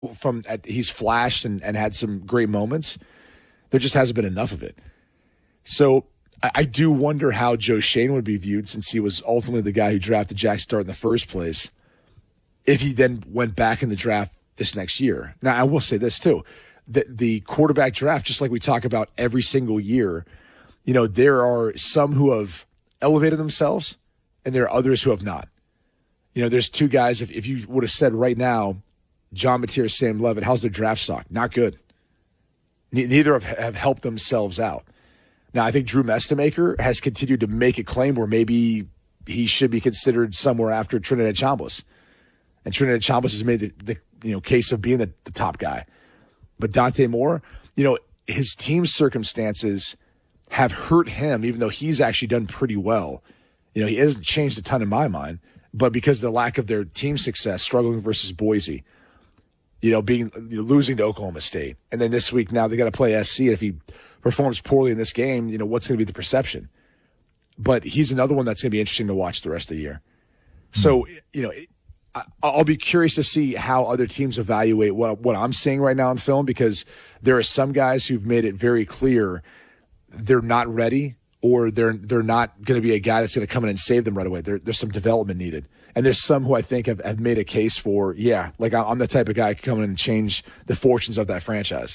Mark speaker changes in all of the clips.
Speaker 1: he's flashed and had some great moments. There just hasn't been enough of it. So I do wonder how Joe Schoen would be viewed, since he was ultimately the guy who drafted Jack Start in the first place, if he then went back in the draft this next year. Now, I will say this too. The quarterback draft, just like we talk about every single year, there are some who have elevated themselves and there are others who have not. There's two guys, if you would have said right now, John Mateer, Sam Levitt, how's their draft stock? Not good. Neither have helped themselves out. Now, I think Drew Mestemaker has continued to make a claim where maybe he should be considered somewhere after Trinidad Chambliss. And Trinidad Chambliss has made the case of being the top guy. But Dante Moore, his team's circumstances have hurt him, even though he's actually done pretty well. He hasn't changed a ton in my mind, but because of the lack of their team success, struggling versus Boise, losing to Oklahoma State. And then this week now they got to play SC. And if he performs poorly in this game, what's going to be the perception? But he's another one that's going to be interesting to watch the rest of the year. So, I'll be curious to see how other teams evaluate what I'm seeing right now in film, because there are some guys who've made it very clear they're not ready, or they're not going to be a guy that's going to come in and save them right away. There's some development needed. And there's some who I think have made a case for, I'm the type of guy who can come in and change the fortunes of that franchise.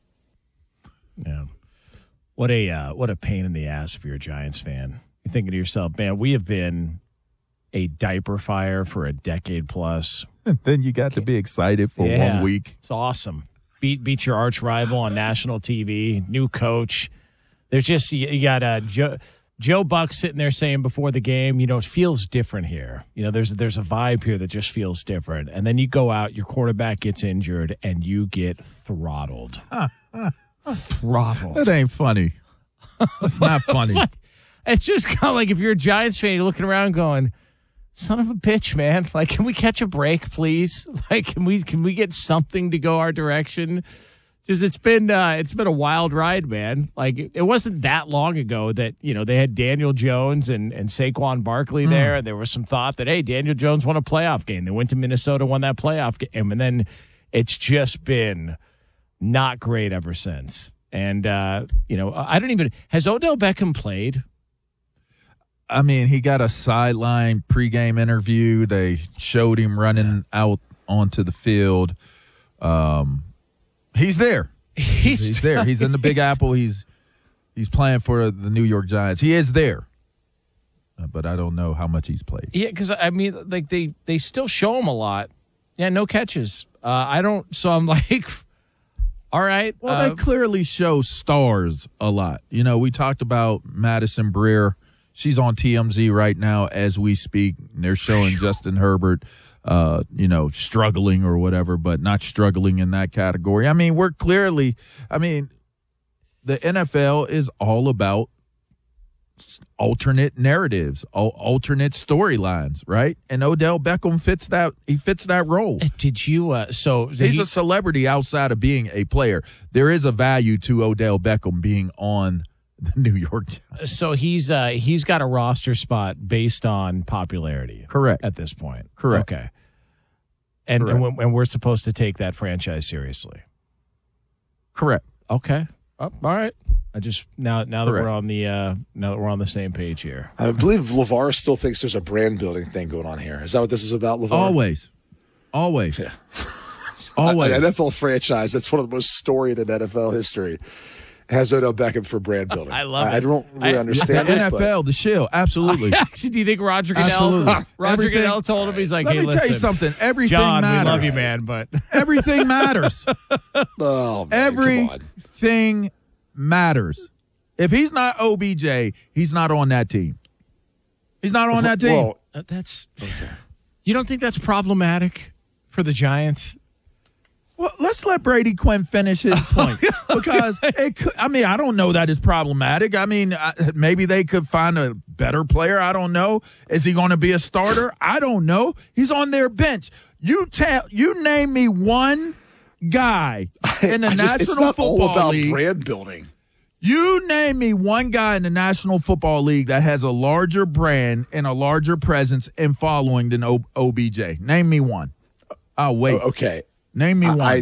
Speaker 2: Yeah. What a pain in the ass if you're a Giants fan. You're thinking to yourself, man, we have been a diaper fire for a decade plus.
Speaker 3: And then you got to be excited for 1 week.
Speaker 2: It's awesome. Beat your arch rival on national TV, new coach. There's just, you got Joe Buck sitting there saying before the game, it feels different here. There's a vibe here that just feels different. And then you go out, your quarterback gets injured, and you get throttled. Throttled.
Speaker 3: That ain't funny. It's not funny.
Speaker 2: It's just kind of like if you're a Giants fan, you're looking around going, son of a bitch, man. Like, can we catch a break, please? Like, can we get something to go our direction? Just it's been a wild ride, man. Like, it wasn't that long ago that, they had Daniel Jones and Saquon Barkley there, and there was some thought that, hey, Daniel Jones won a playoff game. They went to Minnesota, won that playoff game, and then it's just been not great ever since. And, I don't even – has Odell Beckham played?
Speaker 3: I mean, he got a sideline pregame interview. They showed him running out onto the field. He's there. He's there. He's in the Big Apple. He's playing for the New York Giants. He is there. But I don't know how much he's played.
Speaker 2: Yeah, because, I mean, like, they still show him a lot. Yeah, no catches. So I'm like, all right.
Speaker 3: Well, they clearly show stars a lot. We talked about Madison Breer. She's on TMZ right now as we speak. They're showing Justin Herbert, struggling or whatever, but not struggling in that category. I mean, the NFL is all about alternate narratives, alternate storylines, right? And Odell Beckham fits that. He fits that role.
Speaker 2: Did you?
Speaker 3: He's a celebrity outside of being a player. There is a value to Odell Beckham being on the New York Giants.
Speaker 2: So he's got a roster spot based on popularity.
Speaker 3: Correct.
Speaker 2: At this point.
Speaker 3: Correct.
Speaker 2: Okay. And we're supposed to take that franchise seriously.
Speaker 3: Correct.
Speaker 2: Okay. Oh, all right. I just now that we're on the same page here.
Speaker 1: I believe LeVar still thinks there's a brand building thing going on here. Is that what this is about, LeVar?
Speaker 3: Always.
Speaker 1: Yeah.
Speaker 3: Always.
Speaker 1: An NFL franchise that's one of the most storied in NFL history has Odell Beckham for brand building.
Speaker 2: I love it.
Speaker 1: I don't really understand
Speaker 3: the
Speaker 1: it.
Speaker 3: NFL, the shill, absolutely.
Speaker 2: Actually, do you think Roger Goodell told him, he's like,
Speaker 3: let
Speaker 2: hey,
Speaker 3: me
Speaker 2: listen,
Speaker 3: tell you something. Everything
Speaker 2: John,
Speaker 3: matters.
Speaker 2: we love you, man, but
Speaker 3: everything matters.
Speaker 1: Oh, man,
Speaker 3: everything matters. If he's not OBJ, he's not on that team. He's not on that team.
Speaker 1: Well,
Speaker 2: that's okay. You don't think that's problematic for the Giants?
Speaker 3: Well, let's let Brady Quinn finish his point because I don't know that is problematic. I mean, maybe they could find a better player. I don't know. Is he going to be a starter? I don't know. He's on their bench. You name me one guy in the National
Speaker 1: it's not
Speaker 3: Football
Speaker 1: all about
Speaker 3: League.
Speaker 1: Brand building.
Speaker 3: You name me one guy in the National Football League that has a larger brand and a larger presence and following than OBJ. Name me one. I'll wait.
Speaker 1: Okay.
Speaker 3: Name me one.